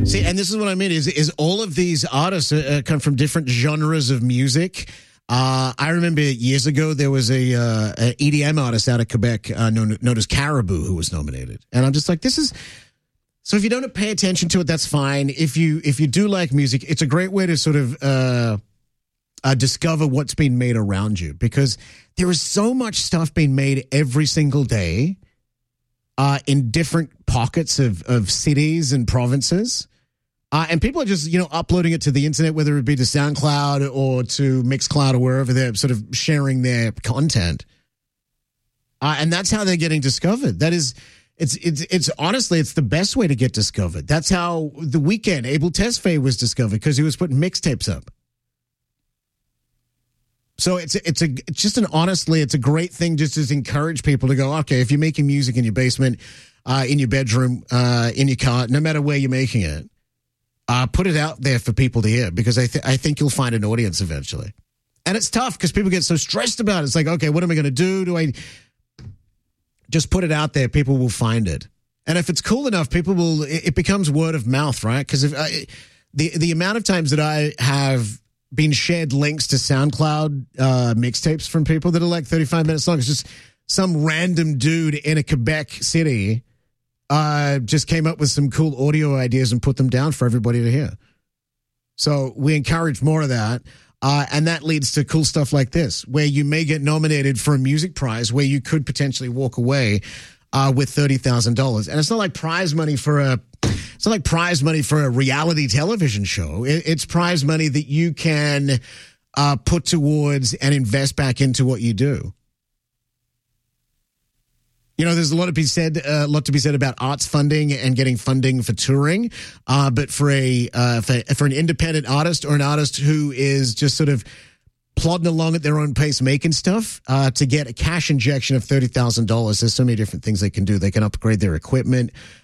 See, and this is what I mean is all of these artists come from different genres of music. I remember years ago there was a EDM artist out of Quebec known as Caribou who was nominated, and I'm just like, this is. So if you don't pay attention to it, that's fine. If you do like music, it's a great way to sort of discover what's been made around you, because there is so much stuff being made every single day in different pockets of cities and provinces. And people are just, uploading it to the internet, whether it be to SoundCloud or to Mixcloud or wherever they're sort of sharing their content. And that's how they're getting discovered. That is, it's honestly, it's the best way to get discovered. That's how The Weeknd, Abel Tesfaye, was discovered, because he was putting mixtapes up. So it's a great thing just to encourage people to go, okay, if you're making music in your basement, in your bedroom, in your car, no matter where you're making it, put it out there for people to hear, because I think you'll find an audience eventually. And it's tough because people get so stressed about it. It's like, okay, what am I going to do? Do I just put it out there? People will find it. And if it's cool enough, it becomes word of mouth, right? Because the amount of times that I have been shared links to SoundCloud mixtapes from people that are like 35 minutes long. It's just some random dude in a Quebec city just came up with some cool audio ideas and put them down for everybody to hear. So we encourage more of that. And that leads to cool stuff like this, where you may get nominated for a music prize where you could potentially walk away with $30,000. And it's not like prize money for a reality television show. It's prize money that you can put towards and invest back into what you do. There's a lot to be said about arts funding and getting funding for touring. But for an independent artist or an artist who is just sort of plodding along at their own pace making stuff, to get a cash injection of $30,000, there's so many different things they can do. They can upgrade their equipment.